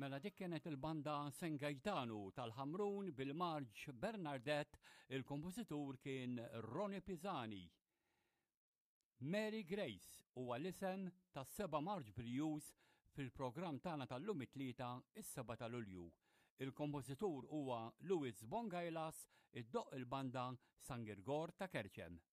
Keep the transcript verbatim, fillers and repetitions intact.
Mela dik kienet il-banda San Gaetano tal-Ħamrun bil-Marġ Bernardet, il-kompożitur kien Ronnie Pisani. Mary Grace huwa l-isem tas-seba' Marġ Blues fil-programm tagħna tal-lum it-tlieta is-seba' ta' Lulju. Il-kompożitur huwa Louis Bongailas, iddoq il-banda San Girgor ta' Kerċem.